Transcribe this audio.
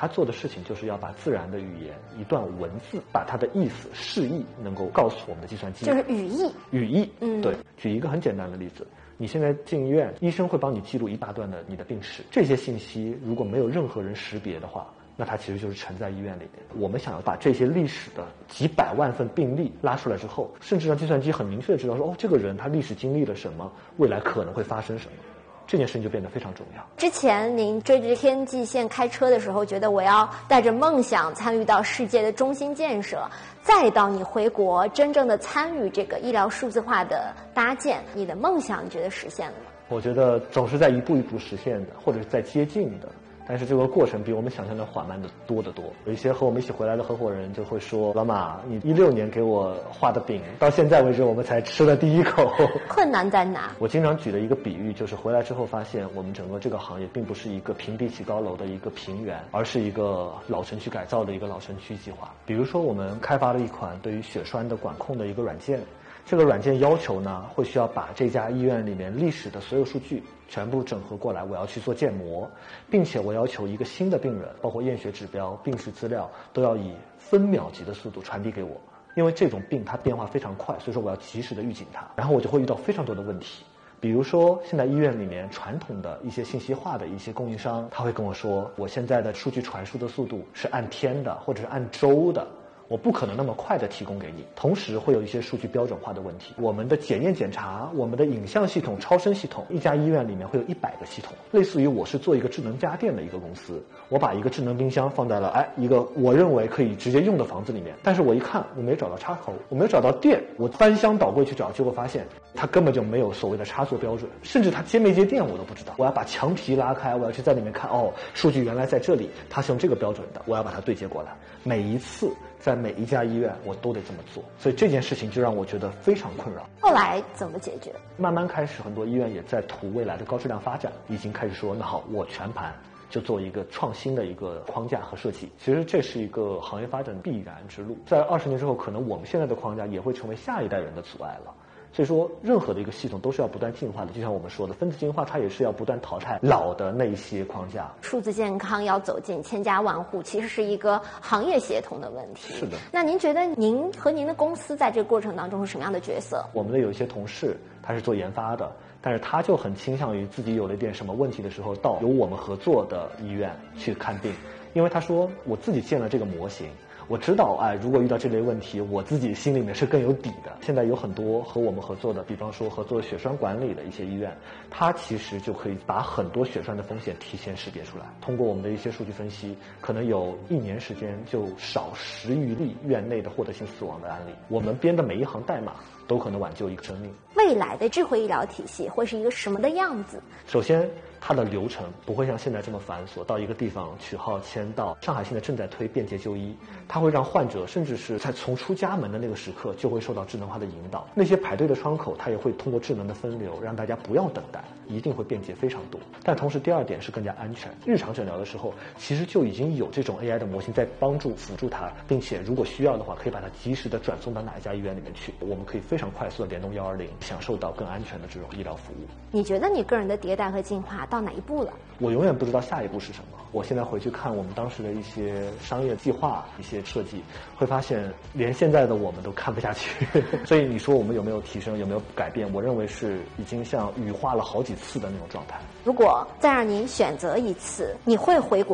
他做的事情就是要把自然的语言一段文字，把它的意思释义能够告诉我们的计算机， 就是语义。 语义，对。举一个很简单的例子，你现在进医院，医生会帮你记录一大段的你的病史，这些信息如果没有任何人识别的话，那它其实就是沉在医院里面。我们想要把这些历史的几百万份病例拉出来之后，甚至让计算机很明确的知道说，哦，这个人他历史经历了什么，未来可能会发生什么，这件事情就变得非常重要。 之前您追着天际线开车的时候，觉得我要带着梦想参与到世界的中心建设，再到你回国真正的参与这个医疗数字化的搭建，你的梦想你觉得实现了吗？ 我觉得总是在一步一步实现的，或者是在接近的。但是这个过程比我们想象的缓慢的多得多。有一些和我们一起回来的合伙人就会说，老马，你16年给我画的饼，到现在为止我们才吃了第一口。 困难在哪？ 我经常举的一个比喻就是，回来之后发现我们整个这个行业并不是一个平地起高楼的一个平原，而是一个老城区改造的一个老城区计划。比如说我们开发了一款对于血栓的管控的一个软件，这个软件要求呢，会需要把这家医院里面历史的所有数据全部整合过来，我要去做建模，并且我要求一个新的病人，包括验血指标、病史资料，都要以分秒级的速度传递给我，因为这种病它变化非常快，所以说我要及时的预警它。然后我就会遇到非常多的问题，比如说现在医院里面传统的一些信息化的一些供应商，他会跟我说，我现在的数据传输的速度是按天的，或者是按周的，我不可能那么快的提供给你。同时会有一些数据标准化的问题，我们的检验检查，我们的影像系统、超声系统，一家医院里面会有100个系统，类似于我是做一个智能家电的一个公司，我把一个智能冰箱放在了一个我认为可以直接用的房子里面，但是我一看我没找到插头，我没有找到电，我翻箱倒柜去找，结果发现它根本就没有所谓的插座标准，甚至它接没接电我都不知道。我要把墙皮拉开，我要去在里面看，哦，数据原来在这里，它是用这个标准的，我要把它对接过来。每一次在每一家医院我都得这么做，所以这件事情就让我觉得非常困扰。 后来怎么解决？ 慢慢开始，很多医院也在图未来的高质量发展，已经开始说，那好，我全盘就做一个创新的一个框架和设计。其实这是一个行业发展必然之路，在20年之后，可能我们现在的框架也会成为下一代人的阻碍了。所以说任何的一个系统都是要不断进化的，就像我们说的分子进化，它也是要不断淘汰老的那一些框架。 数字健康要走进千家万户，其实是一个行业协同的问题。 是的。 那您觉得您和您的公司在这个过程当中是什么样的角色？ 我们的有一些同事他是做研发的，但是他就很倾向于自己有了一点什么问题的时候，到有我们合作的医院去看病，因为他说我自己建了这个模型，我知道，如果遇到这类问题，我自己心里面是更有底的。现在有很多和我们合作的，比方说合作血栓管理的一些医院，它其实就可以把很多血栓的风险提前识别出来。通过我们的一些数据分析，可能有1年时间就少10余例院内的获得性死亡的案例。我们编的每一行代码都可能挽救一个生命。 未来的智慧医疗体系会是一个什么的样子？ 首先，它的流程不会像现在这么繁琐，到一个地方取号签到。上海现在正在推便捷就医，它会让患者甚至是在从出家门的那个时刻就会受到智能化的引导。那些排队的窗口，它也会通过智能的分流，让大家不要等待，一定会便捷非常多。但同时第二点是更加安全。日常诊疗的时候，其实就已经有这种 AI 的模型在帮助辅助它，并且如果需要的话，可以把它及时的转送到哪一家医院里面去。我们可以非常快速的联动120，享受到更安全的这种医疗服务。 你觉得你个人的迭代和进化到哪一步了？ 我永远不知道下一步是什么。我现在回去看我们当时的一些商业计划、一些设计，会发现连现在的我们都看不下去。所以你说我们有没有提升，有没有改变？我认为是已经像羽化了好几次的那种状态。 如果再让您选择一次，你会回国